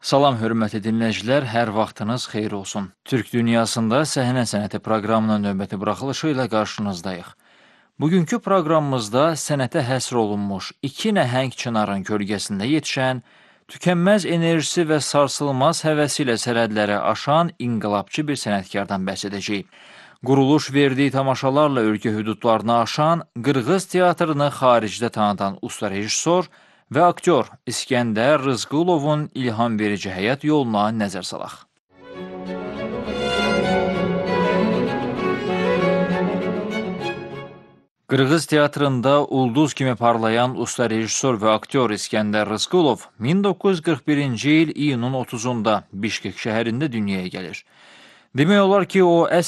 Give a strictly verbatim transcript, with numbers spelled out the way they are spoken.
Salam hörmətli dinləyicilər, hər vaxtınız xeyir olsun. Türk dünyasında səhnə sənəti proqramının növbəti buraxılışı ilə qarşınızdayıq. Bugünkü proqramımızda sənətə həsr olunmuş iki nəhəng çınarın kölgəsində yetişən, tükənməz enerjisi və sarsılmaz həvəsi ilə sərhədləri aşan inqilabçı bir sənətkardan bəhs edəcəyik. Quruluş verdiyi tamaşalarla ölkə hüdudlarını aşan, Qırğız teatrını xaricdə tanıdan usta rejissor və aktyor İskəndər Rızqulovun ilham verici həyat yoluna nəzər salaq. Qırğız teatrında ulduz kimi parlayan usta rejissor və aktyor İskəndər Rızqulov min doqquz yüz qırx birinci il iyunun otuzunda Bişkek şəhərində dünyaya gəlir. Demək olar ki, o əsl